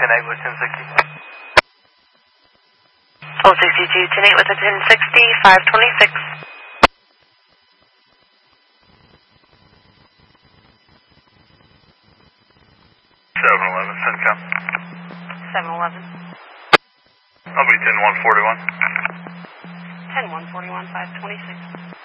10-8 with 1060. 1262, 10-8 with a 1060, 526. 711, Centcom. 711. I'll be 10-141. 10-141, 526.